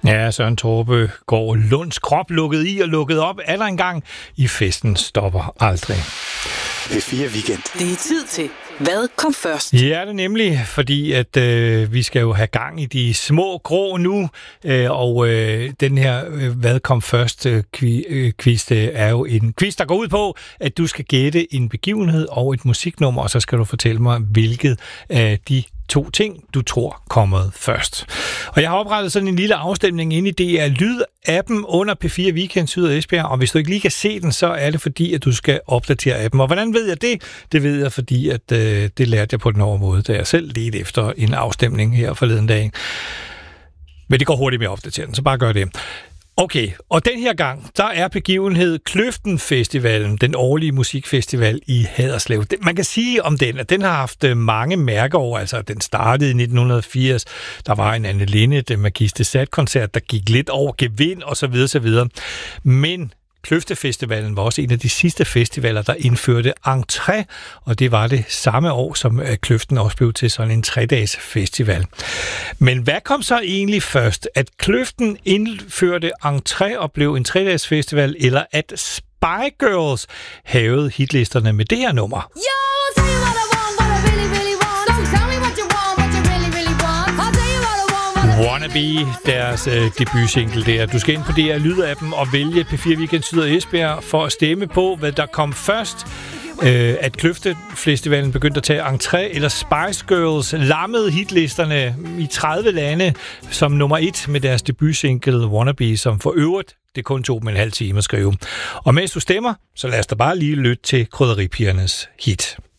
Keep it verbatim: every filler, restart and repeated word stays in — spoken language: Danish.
Ja, Søren Torpe går Lunds krop lukket i og lukket op atter en gang. I festen stopper aldrig. P fire Weekend. Det er tid til Hvad kom først? Ja, det er nemlig, fordi at øh, vi skal jo have gang i de små grå nu, øh, og øh, den her øh, Hvad kom først øh, quiz, det er jo en quiz, der går ud på, at du skal gætte en begivenhed og et musiknummer, og så skal du fortælle mig, hvilket af de to ting, du tror kommet først. Og jeg har oprettet sådan en lille afstemning inde i D R Lyd-appen under P fire Weekend Syd og Esbjerg, og hvis du ikke lige kan se den, så er det fordi, at du skal opdatere appen. Og hvordan ved jeg det? Det ved jeg, fordi at, øh, det lærte jeg på den over måde, da jeg selv ledte efter en afstemning her forleden dag. Men det går hurtigt med at opdatere den, så bare gør det. Okay, og den her gang, der er begivenhed Kløften Festivalen, den årlige musikfestival i Haderslev. Man kan sige om den, at den har haft mange mærkeår, altså den startede i nitten firs, der var en Anne Linnet Magiste Sat-koncert, der gik lidt over gevind og så videre, så videre. Men Kløftefestivalen var også en af de sidste festivaler, der indførte entré, og det var det samme år, som Kløften også blev til sådan en tre-dages festival. Men hvad kom så egentlig først? At Kløften indførte entré og blev en tre-dages festival, eller at Spice Girls havede hitlisterne med det her nummer? Yo, I'll tell you what I want, what I really, really want. So tell me what you want, what you really, really want. I'll tell you what I want, what I really, Wannabe, deres øh, debutsingle der. Du skal ind på D R Lyd-appen og vælge P fire Weekend Syd og Esbjerg for at stemme på, hvad der kom først. Øh, at Kløftefestivalen begyndte at tage entré, eller Spice Girls lammede hitlisterne i tredive lande som nummer et med deres debutsingle Wannabe, som for øvrigt det kun tog dem en halv time at skrive. Og mens du stemmer, så lad os da bare lige lytte til Krydderipigernes hit.